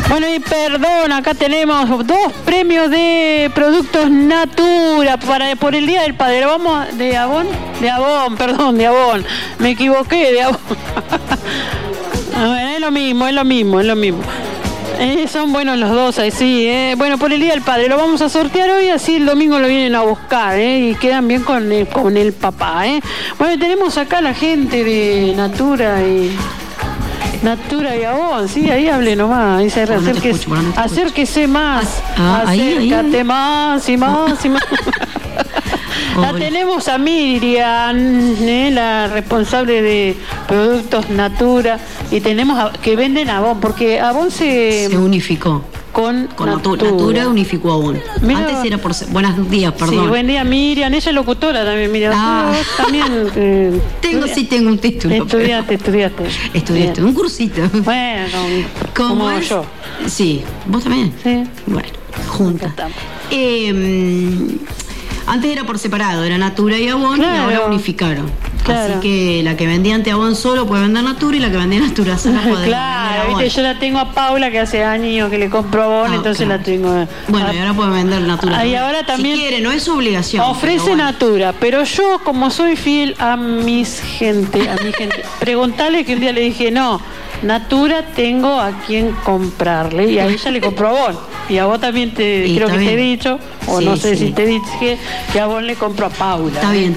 Bueno, y perdón, acá tenemos 2 premios de productos Natura por el Día del Padre. Vamos de Avon, de Avon. Me equivoqué, de Avon. Bueno, es lo mismo. Son buenos los dos, sí. Bueno, por el Día del Padre lo vamos a sortear hoy, así el domingo lo vienen a buscar, y quedan bien con el papá, Bueno, tenemos acá la gente de Natura y Avon, sí, ahí hable nomás, dice, acérquese más, acércate más y más y más. La tenemos a Miriam, la responsable de productos Natura, y tenemos que venden Avon, porque Avon se unificó con Natura unificó Avon. Antes era por buenos días, perdón. Sí, buen día, Miriam. Ella es locutora también, Miriam. También. Tengo un título. Estudiaste. Un cursito. Bueno, como yo. Sí, ¿vos también? Sí. Bueno, juntas. Antes era por separado, era Natura y Avon, claro, y ahora unificaron. Claro. Así que la que vendía ante Avon solo puede vender Natura, y la que vendía Natura sola puede vender Avon. Viste, yo la tengo a Paula, que hace años que le compro Avon, entonces la tengo. Bueno, y ahora puede vender Natura. Y ahora también, si quiere, no es su obligación. Ofrece Natura, pero yo, como soy fiel a mi gente, preguntale que un día le dije, no, Natura tengo a quien comprarle, y a ella le compró Avon. Y a vos también creo que te he dicho, o sí, no sé si te dije, que a Avon le compró a Paula. Está bien.